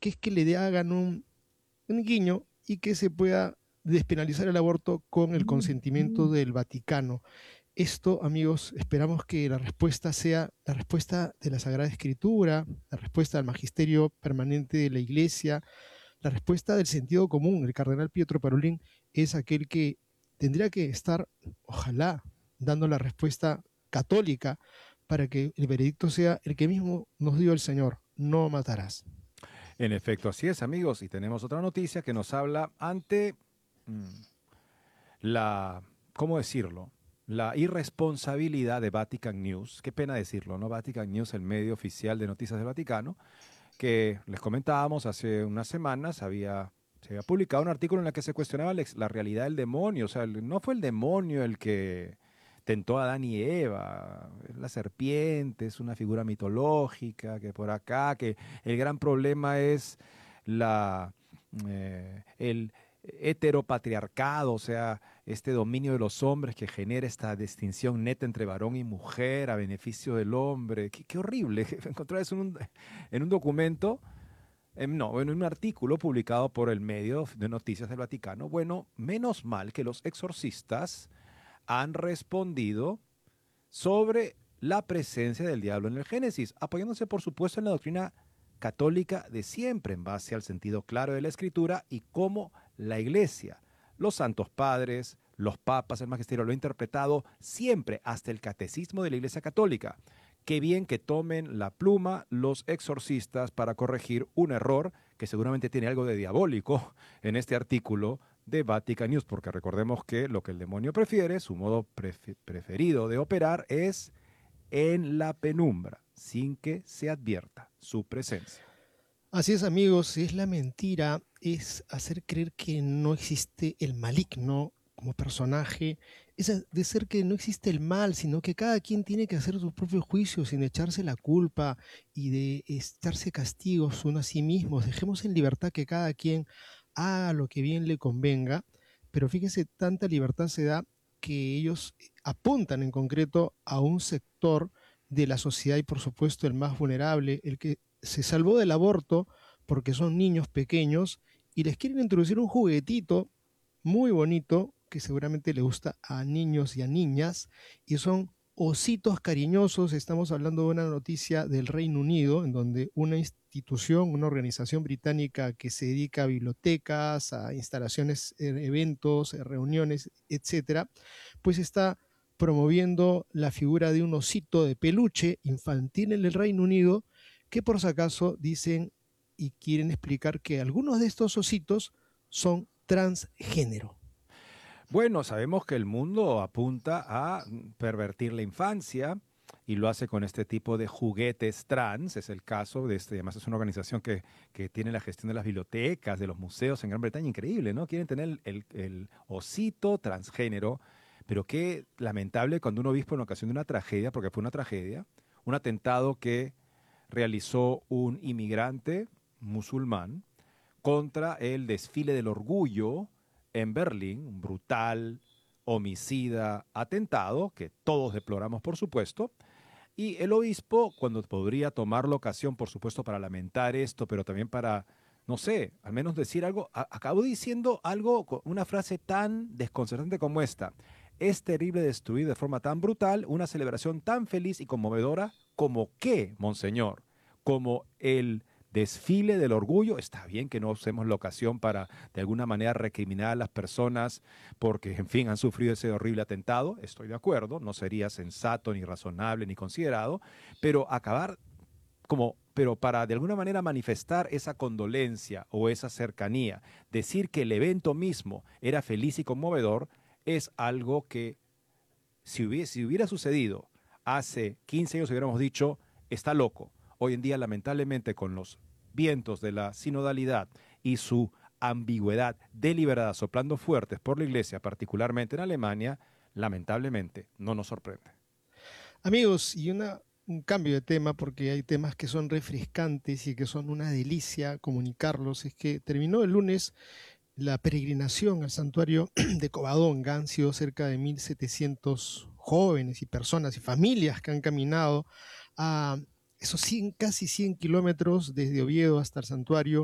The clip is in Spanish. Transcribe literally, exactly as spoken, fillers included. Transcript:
que es que le hagan un, un guiño y que se pueda despenalizar el aborto con el consentimiento del Vaticano. Esto, amigos, esperamos que la respuesta sea la respuesta de la Sagrada Escritura, la respuesta del magisterio permanente de la Iglesia, la respuesta del sentido común. El cardenal Pietro Parolin es aquel que tendría que estar, ojalá, dando la respuesta católica para que el veredicto sea el que mismo nos dio el Señor: no matarás. En efecto, así es, amigos. Y tenemos otra noticia que nos habla ante mm, la, ¿cómo decirlo? La irresponsabilidad de Vatican News. Qué pena decirlo, ¿no? Vatican News, el medio oficial de noticias del Vaticano, que les comentábamos hace unas semanas, había, se había publicado un artículo en el que se cuestionaba la, la realidad del demonio. O sea, el- no fue el demonio el que tentó a Adán y Eva, es la serpiente, es una figura mitológica, que por acá, que el gran problema es la, eh, el heteropatriarcado, o sea, este dominio de los hombres que genera esta distinción neta entre varón y mujer a beneficio del hombre. Qué, qué horrible encontrar eso en un, en un documento, em, no, en un artículo publicado por el medio de noticias del Vaticano. Bueno, menos mal que los exorcistas han respondido sobre la presencia del diablo en el Génesis, apoyándose por supuesto en la doctrina católica de siempre, en base al sentido claro de la Escritura y cómo la Iglesia, los santos padres, los papas, el magisterio lo ha interpretado siempre hasta el catecismo de la Iglesia Católica. Qué bien que tomen la pluma los exorcistas para corregir un error que seguramente tiene algo de diabólico en este artículo de Vatican News, porque recordemos que lo que el demonio prefiere, su modo pref- preferido de operar es en la penumbra, sin que se advierta su presencia. Así es, amigos, es la mentira, es hacer creer que no existe el maligno como personaje, es de ser que no existe el mal, sino que cada quien tiene que hacer sus propios juicios sin echarse la culpa y de echarse castigos uno a sí mismos. Dejemos en libertad que cada quien haga lo que bien le convenga, pero fíjese, tanta libertad se da que ellos apuntan en concreto a un sector de la sociedad y por supuesto el más vulnerable, el que se salvó del aborto porque son niños pequeños y les quieren introducir un juguetito muy bonito que seguramente le gusta a niños y a niñas y son ositos cariñosos. Estamos hablando de una noticia del Reino Unido en donde una institución, una organización británica que se dedica a bibliotecas, a instalaciones, eh, eventos, eh, reuniones, etcétera, pues está promoviendo la figura de un osito de peluche infantil en el Reino Unido, que por si acaso dicen y quieren explicar que algunos de estos ositos son transgénero. Bueno, sabemos que el mundo apunta a pervertir la infancia y lo hace con este tipo de juguetes trans. Es el caso de este, además es una organización que, que tiene la gestión de las bibliotecas, de los museos en Gran Bretaña. Increíble, ¿no? Quieren tener el, el- el osito transgénero, pero qué lamentable cuando un obispo en ocasión de una tragedia, porque fue una tragedia, un atentado que realizó un inmigrante musulmán contra el desfile del orgullo en Berlín, un brutal, homicida, atentado, que todos deploramos por supuesto, y el obispo, cuando podría tomar la ocasión, por supuesto, para lamentar esto, pero también para, no sé, al menos decir algo, a- acabó diciendo algo, co- una frase tan desconcertante como esta. Es terrible destruir de forma tan brutal una celebración tan feliz y conmovedora como qué, monseñor, como el desfile del orgullo. Está bien que no usemos la ocasión para de alguna manera recriminar a las personas porque, en fin, han sufrido ese horrible atentado. Estoy de acuerdo, no sería sensato, ni razonable, ni considerado, pero acabar como, pero para de alguna manera manifestar esa condolencia o esa cercanía, decir que el evento mismo era feliz y conmovedor, es algo que si hubiera, si hubiera sucedido hace quince años hubiéramos dicho, está loco. Hoy en día, lamentablemente, con los vientos de la sinodalidad y su ambigüedad deliberada soplando fuertes por la Iglesia, particularmente en Alemania, lamentablemente no nos sorprende. Amigos, y una, un cambio de tema, porque hay temas que son refrescantes y que son una delicia comunicarlos, es que terminó el lunes la peregrinación al santuario de Covadonga. Han sido cerca de mil setecientos jóvenes y personas y familias que han caminado a esos cien, casi cien kilómetros desde Oviedo hasta el santuario